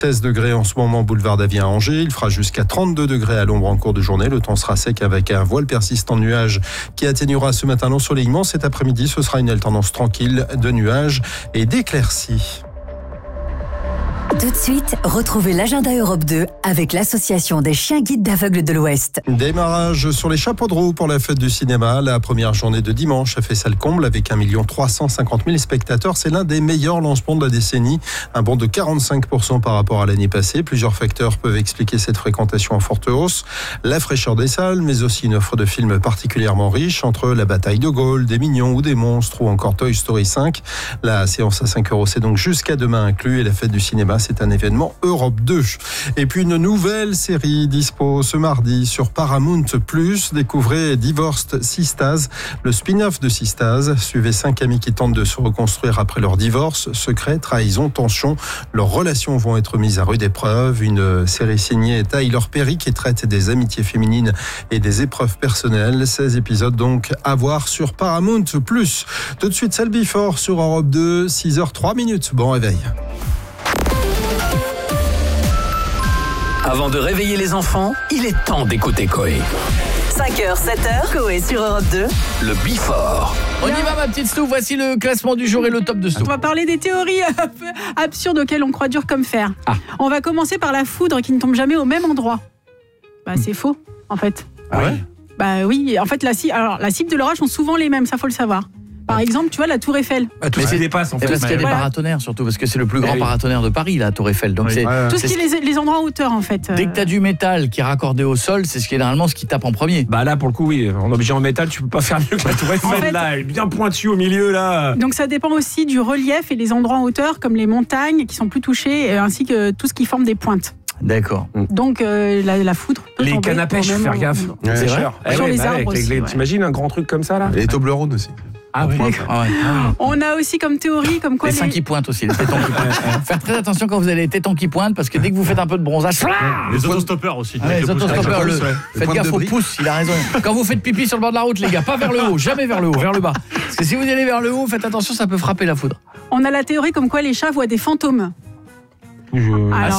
16 degrés en ce moment, boulevard d'Avien à Angers. Il fera jusqu'à 32 degrés à l'ombre en cours de journée. Le temps sera sec avec un voile persistant de nuages qui atténuera ce matin l'ensoleillement. Cet après-midi, ce sera une alternance tranquille de nuages et d'éclaircies. Tout de suite, retrouvez l'agenda Europe 2 avec l'association des chiens guides d'aveugles de l'Ouest. Démarrage sur les chapeaux de roue pour la fête du cinéma. La première journée de dimanche a fait salle comble avec 1 350 000 spectateurs. C'est l'un des meilleurs lancements de la décennie. Un bond de 45% par rapport à l'année passée. Plusieurs facteurs peuvent expliquer cette fréquentation en forte hausse. La fraîcheur des salles, mais aussi une offre de films particulièrement riche entre La Bataille de Gaulle, Des Mignons ou Des Monstres ou encore Toy Story 5. La séance à 5 €, c'est donc jusqu'à demain inclus. Et la fête du cinéma, c'est un événement Europe 2. Et puis une nouvelle série dispo ce mardi sur Paramount+. Découvrez Divorced Sistas, le spin-off de Sistas. Suivez 5 amis qui tentent de se reconstruire après leur divorce. Secret, trahison, tension. Leurs relations vont être mises à rude épreuve. Une série signée Tyler Perry qui traite des amitiés féminines et des épreuves personnelles. 16 épisodes donc à voir sur Paramount+. Tout de suite, Celle Before sur Europe 2, 6h03. Bon réveil. Avant de réveiller les enfants, il est temps d'écouter Coé. 5h, 7h, Coé sur Europe 2. Le Before. On y va ma petite Stou, voici le classement du jour et le top de Stou. On va parler des théories absurdes auxquelles on croit dur comme fer. On va commencer par la foudre qui ne tombe jamais au même endroit. C'est faux en fait. Ah ouais ? Oui, en fait la cible de l'orage sont souvent les mêmes, ça faut le savoir. Par exemple, tu vois la Tour Eiffel. Mais c'est dépasse en fait. Parce qu'il y a des paratonnerres surtout, parce que c'est le plus grand paratonnerre de Paris, la Tour Eiffel. Donc c'est tout ce qui est les endroits en hauteur en fait. Dès que tu as du métal qui est raccordé au sol, c'est généralement ce qui tape en premier. Bah là pour le coup oui, en objet en métal, tu peux pas faire mieux que la Tour Eiffel. En fait, là, elle est bien pointue au milieu là. Donc ça dépend aussi du relief et les endroits en hauteur comme les montagnes qui sont plus touchés ainsi que tout ce qui forme des pointes. D'accord. Donc la foudre peut les cannes à pêche, faire gaffe. C'est cher. Sur les arbres aussi. T'imagines un grand truc comme ça là ? Les Toblerones aussi. Ah oui. On a aussi comme théorie comme quoi les seins qui pointent aussi, les tétons qui pointent. Faire très attention quand vous avez les tétons qui pointent parce que dès que vous faites un peu de bronzage, les autostoppeurs aussi. Les autostoppeurs, faites gaffe au pouce, il a raison. Quand vous fêtes pipi sur le bord de la route les gars, pas vers le haut, jamais vers le haut, vers le bas. Parce que si vous allez vers le haut, faites attention, ça peut frapper la foudre. On a la théorie comme quoi les chats voient des fantômes. Alors,